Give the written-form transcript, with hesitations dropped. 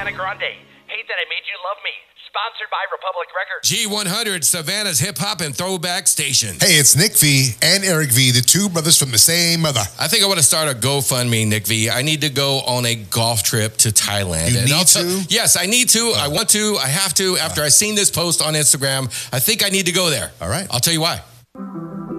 Ariana Grande. Hate That I Made You Love Me. Sponsored by Republic Records. G100, Savannah's hip hop and throwback station. Hey, it's Nick V and Eric V, the two brothers from the same mother. I think I want to start a GoFundMe, Nick V. I need to go on a golf trip to Thailand. You need to? Yes, I need to. I want to. I have to. After I seen this post on Instagram, I think I need to go there. All right. I'll tell you why.